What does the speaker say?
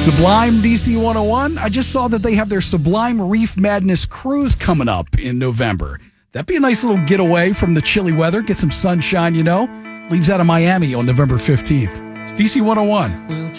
Sublime DC 101. I just saw that they have their Sublime Reef Madness cruise coming up in November. That'd be a nice little getaway from the chilly weather. Get some sunshine, Leaves out of Miami on November 15th. It's DC 101.